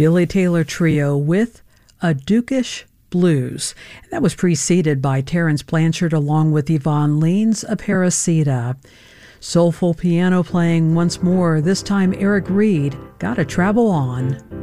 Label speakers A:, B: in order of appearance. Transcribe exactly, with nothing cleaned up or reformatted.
A: Billy Taylor Trio with A Dukish Blues. That was preceded by Terence Blanchard along with Yvonne Lean's Aparecida. Soulful piano playing once more, this time Eric Reed, Gotta Travel On.